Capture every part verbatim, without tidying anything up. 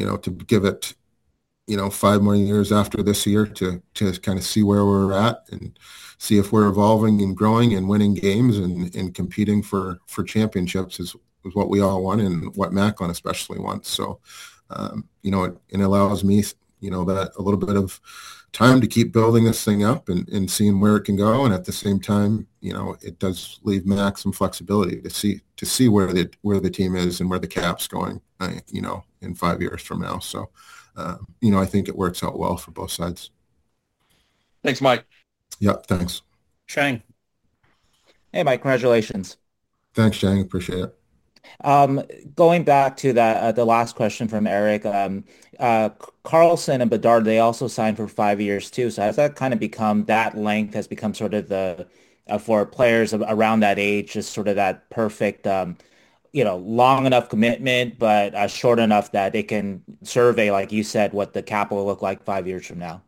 you know, to give it, you know, five more years after this year to to kind of see where we're at and see if we're evolving and growing and winning games and, and competing for, for championships is, is what we all want and what Macklin especially wants. So, um, you know, it, it allows me, you know, that a little bit of time to keep building this thing up and, and seeing where it can go. And at the same time, you know, it does leave Mac some flexibility to see to see where the where the team is and where the cap's going, uh, you know, in five years from now. So, uh, you know, I think it works out well for both sides. Thanks, Mike. Yeah, thanks. Shang. Hey, Mike, congratulations. Thanks, Shang. Appreciate it. Um, going back to that, uh, the last question from Eric, um, uh, Carlson and Bedard, they also signed for five years too. So has that kind of become, that length has become sort of the, uh, for players around that age, just sort of that perfect, um, you know, long enough commitment, but uh, short enough that they can survey, like you said, what the cap will look like five years from now?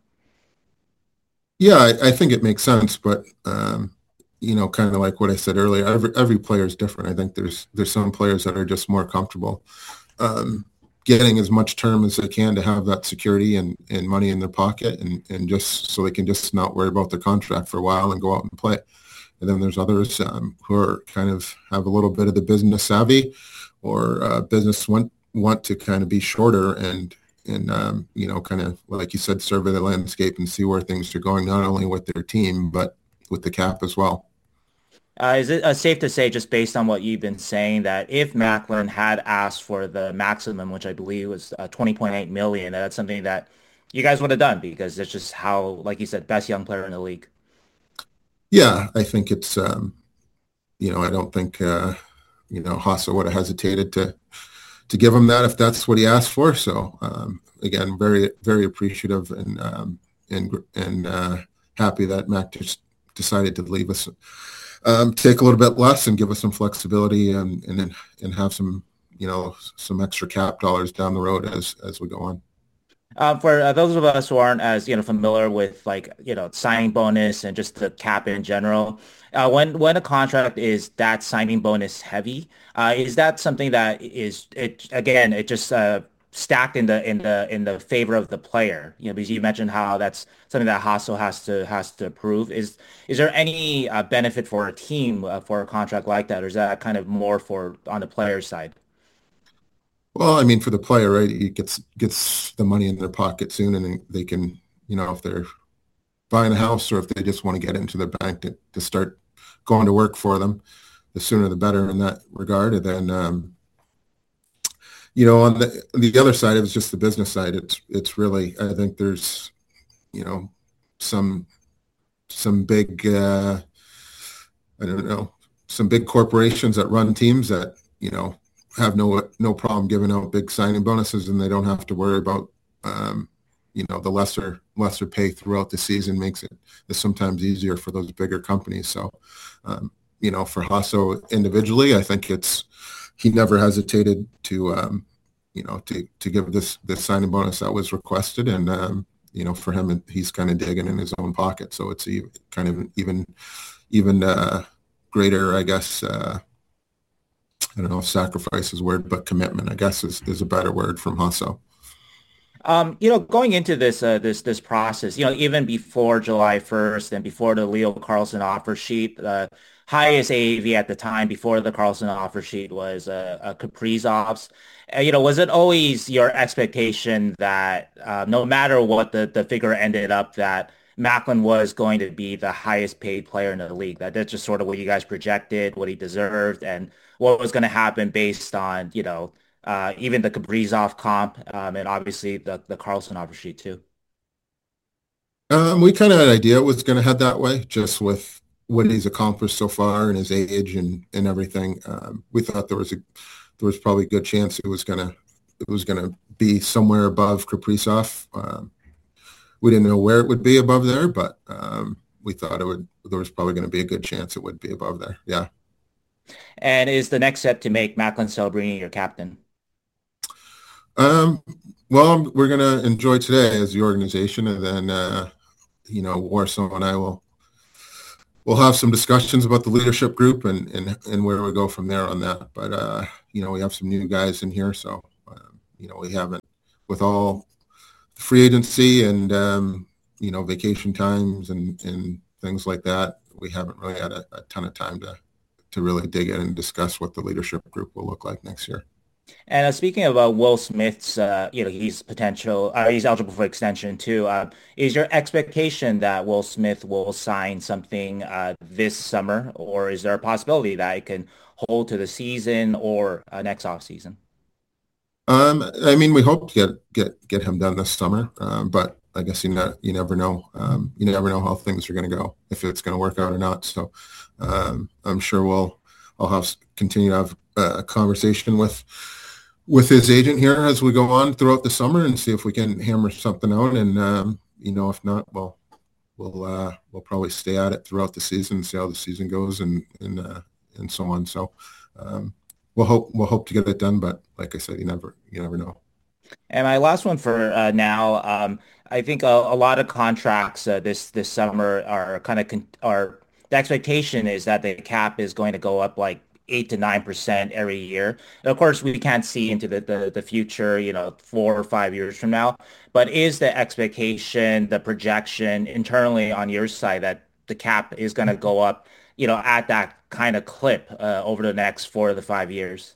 Yeah, I, I think it makes sense, but um, you know, kind of like what I said earlier, every every player is different. I think there's there's some players that are just more comfortable um, getting as much term as they can to have that security and, and money in their pocket, and, and just so they can just not worry about their contract for a while and go out and play. And then there's others um, who are kind of have a little bit of the business savvy or uh, business want want to kind of be shorter and and um, you know, kind of like you said, survey the landscape and see where things are going, not only with their team but with the cap as well. Uh, is it uh, safe to say, just based on what you've been saying, that if Macklin had asked for the maximum, which I believe was uh, twenty point eight million, that's something that you guys would have done because it's just how, like you said, best young player in the league? Yeah, I think it's, um, you know, I don't think, uh, you know, Hossa would have hesitated to to give him that if that's what he asked for. So um, again, very, very appreciative and um, and and uh, happy that Mac just decided to leave us, um, take a little bit less and give us some flexibility and and and have some, you know, some extra cap dollars down the road as as we go on. Um, for uh, those of us who aren't as, you know, familiar with, like, you know, signing bonus and just the cap in general, uh, when when a contract is that signing bonus heavy, uh, is that something that is, it again, it just uh, stacked in the in the in the favor of the player? You know, because you mentioned how that's something that Hasso has to has to approve. Is is there any uh, benefit for a team uh, for a contract like that, or is that kind of more for on the player's side? Well, I mean, for the player, right, he gets gets the money in their pocket soon, and they can, you know, if they're buying a house or if they just want to get into their bank to, to start going to work for them, the sooner the better in that regard. And then, um, you know, on the the other side, it's just the business side. It's it's really, I think there's, you know, some some big, uh, I don't know, some big corporations that run teams that, you know, have no no problem giving out big signing bonuses, and they don't have to worry about um, you know, the lesser lesser pay throughout the season makes it sometimes easier for those bigger companies. So um, you know, for Hasso individually, I think it's he never hesitated to um, you know, to to give this this signing bonus that was requested, and um, you know, for him, he's kind of digging in his own pocket, so it's even, kind of even even uh, greater, I guess. Uh, I don't know if sacrifice is a word, but commitment, I guess, is, is a better word from Hasso. Um, you know, going into this uh, this this process, you know, even before July first and before the Leo Carlsson offer sheet, the highest A A V at the time before the Carlsson offer sheet was uh, uh, Kaprizov's. Uh, you know, was it always your expectation that uh, no matter what the, the figure ended up, that Macklin was going to be the highest paid player in the league? That that's just sort of what you guys projected, what he deserved, and what was going to happen based on, you know, uh, even the Kaprizov comp, um, and obviously the, the Carlson offer sheet too. Um, we kind of had an idea it was going to head that way, just with what he's accomplished so far and his age and, and everything. Um, we thought there was a there was probably a good chance it was gonna it was gonna be somewhere above Kaprizov. Um, we didn't know where it would be above there, but um, we thought it would. There was probably going to be a good chance it would be above there. Yeah. And is the next step to make Macklin Celebrini your captain? Um, well, we're going to enjoy today as the organization, and then, uh, you know, Warsaw and I will we'll have some discussions about the leadership group and, and, and where we go from there on that. But, uh, you know, we have some new guys in here, so, um, you know, we haven't with all free agency and, um, you know, vacation times and, and things like that, we haven't really had a, a ton of time to, to really dig in and discuss what the leadership group will look like next year. And uh, speaking of uh, Will Smith's, uh, you know, he's potential, uh, he's eligible for extension too. Uh, is your expectation that Will Smith will sign something uh, this summer, or is there a possibility that it can hold to the season or uh, next off season? Um, I mean, we hope to get get get him done this summer, um, but I guess you know you never know. Um, you never know how things are going to go, if it's going to work out or not. So um, I'm sure we'll I'll have continue to have a conversation with with his agent here as we go on throughout the summer and see if we can hammer something out. And um, you know, if not, well, we'll uh, we'll probably stay at it throughout the season, see how the season goes, and and uh, and so on. So. Um, We'll hope we'll hope to get it done, but like I said, you never you never know. And my last one for uh, now, um, I think a, a lot of contracts uh, this this summer are kind of con are the expectation is that the cap is going to go up like eight to nine percent every year. And of course, we can't see into the, the the future, you know, four or five years from now. But is the expectation, the projection internally on your side that the cap is going to go up, you know, at that kind of clip uh, over the next four to the five years?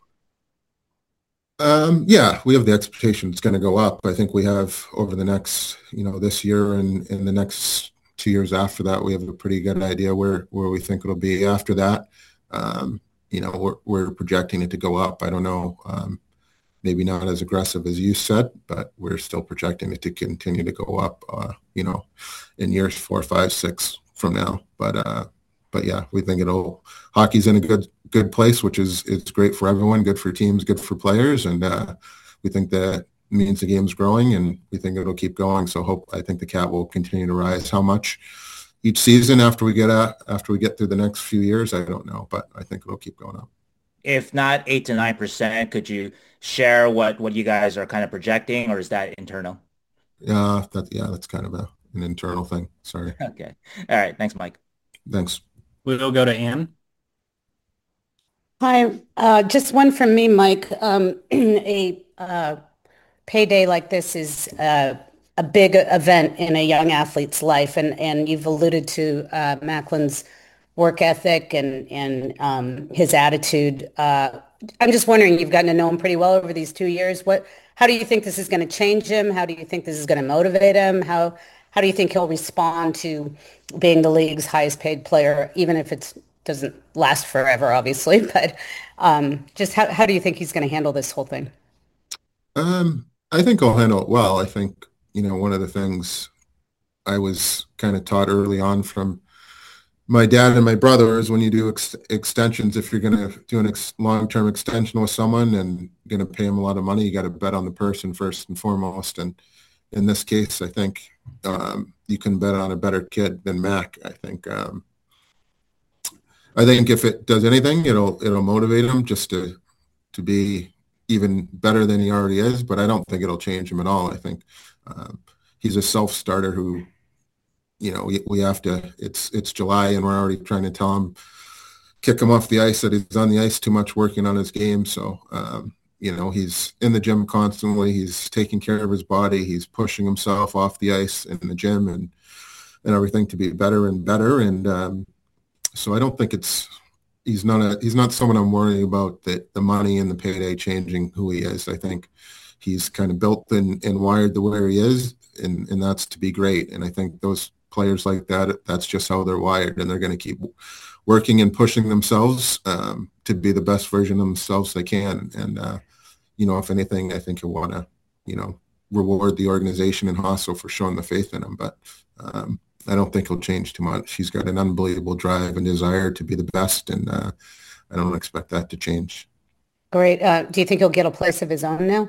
Um, yeah, we have the expectation it's going to go up. I think we have over the next, you know, this year and in the next two years after that, we have a pretty good idea where where we think it'll be after that. Um, you know, we're we're projecting it to go up. I don't know, um, maybe not as aggressive as you said, but we're still projecting it to continue to go up. Uh, you know, in years four, five, six from now. But uh, but yeah, we think it'll hockey's in a good good place, which is it's great for everyone, good for teams, good for players, and uh, we think that means the game's growing, and we think it'll keep going. So hope I think the cap will continue to rise. How much each season after we get uh, after we get through the next few years, I don't know, but I think it'll keep going up. If not eight to nine percent, could you share what what you guys are kind of projecting, or is that internal? Yeah, that yeah, that's kind of a, an internal thing. Sorry. Okay. All right. Thanks, Mike. Thanks. We'll go to Anne. Hi, uh, just one from me, Mike. Um, a uh, payday like this is uh, a big event in a young athlete's life, and, and you've alluded to uh, Macklin's work ethic and and um, his attitude. Uh, I'm just wondering, you've gotten to know him pretty well over these two years. What, how do you think this is going to change him? How do you think this is going to motivate him? How how do you think he'll respond to being the league's highest paid player, even if it's doesn't last forever, obviously, but um, just how, how do you think he's going to handle this whole thing? Um, I think I'll handle it well. I think, you know, one of the things I was kind of taught early on from my dad and my brother is when you do ex extensions, if you're going to do an ex long-term extension with someone and going to pay them a lot of money, you got to bet on the person first and foremost. And in this case, I think um, you can bet on a better kid than Mac. I think um, I think if it does anything, it'll it'll motivate him just to to be even better than he already is. But I don't think it'll change him at all. I think um, he's a self-starter who, you know, we, we have to. It's it's July and we're already trying to tell him, kick him off the ice, that he's on the ice too much, working on his game. So um, you know, he's in the gym constantly. He's taking care of his body. He's pushing himself off the ice in the gym and and everything to be better and better. And um, So I don't think it's he's not a he's not someone I'm worrying about that the money and the payday changing who he is. I think he's kind of built and, and wired the way he is, and and that's to be great. And I think those players like that, that's just how they're wired, and they're going to keep working and pushing themselves um, to be the best version of themselves they can. And uh, you know, if anything, I think he'll want to, you know, reward the organization and Hasso for showing the faith in him. But um, I don't think he'll change too much. He's got an unbelievable drive and desire to be the best, and uh, I don't expect that to change. Great. Uh, do you think he'll get a place of his own now?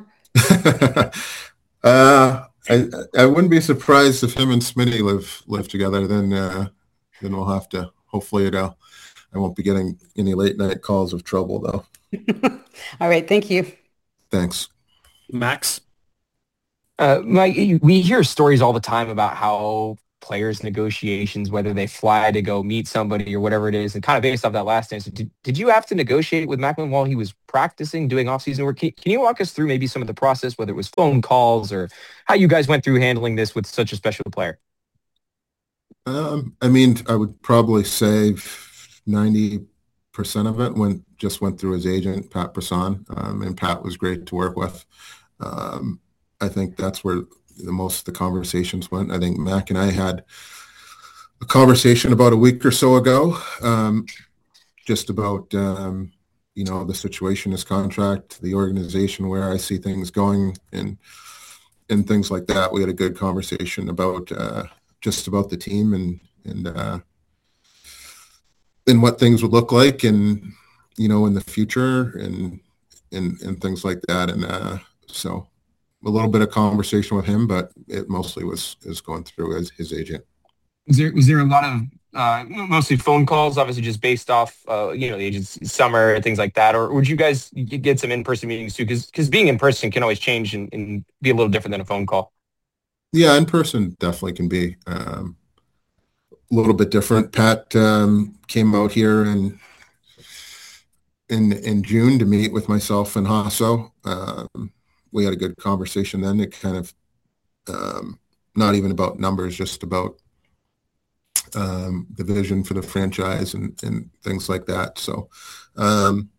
uh, I I wouldn't be surprised if him and Smitty live live together. Then uh, then we'll have to. Hopefully, it uh, I won't be getting any late night calls of trouble though. All right. Thank you. Thanks, Max. Uh, Mike, we hear stories all the time about how players' negotiations, whether they fly to go meet somebody or whatever it is, and kind of based off that last answer, did, did you have to negotiate with Macklin while he was practicing, doing off-season work? Can, can you walk us through maybe some of the process, whether it was phone calls or how you guys went through handling this with such a special player? Um, I mean, I would probably say ninety percent of it went just went through his agent, Pat Brisson, um, and Pat was great to work with. Um, I think that's where the most of the conversations went. I think Mac and I had a conversation about a week or so ago, um, just about, um, you know, the situation, his contract, the organization, where I see things going, and and things like that. We had a good conversation about uh, just about the team and and uh, and what things would look like, and you know, in the future, and and and things like that. And uh, so a little bit of conversation with him, but it mostly was is going through his, his agent. Was there was there a lot of uh, mostly phone calls, obviously just based off uh, you know, the agent's summer and things like that, or would you guys get some in-person meetings too? Because because being in person can always change and, and be a little different than a phone call. Yeah, in person definitely can be um, a little bit different. Pat um, came out here in in in June to meet with myself and Hasso. Um, we had a good conversation then. It kind of um, not even about numbers, just about um, the vision for the franchise and, and things like that. So, um,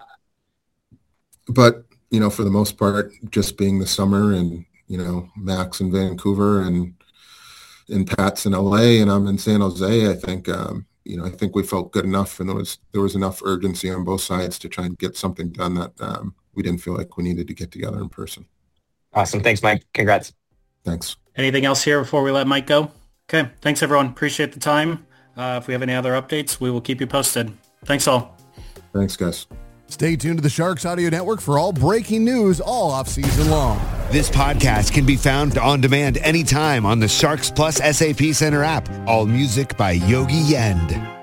but you know, for the most part, just being the summer, and you know, Max in Vancouver and and Pat's in L A and I'm in San Jose. I think um, you know, I think we felt good enough, and there was there was enough urgency on both sides to try and get something done that um, we didn't feel like we needed to get together in person. Awesome. Thanks, Mike. Congrats. Thanks. Anything else here before we let Mike go? Okay. Thanks, everyone. Appreciate the time. Uh, if we have any other updates, we will keep you posted. Thanks all. Thanks, guys. Stay tuned to the Sharks Audio Network for all breaking news all off-season long. This podcast can be found on demand anytime on the Sharks Plus S A P Center app. All music by Yogi Yend.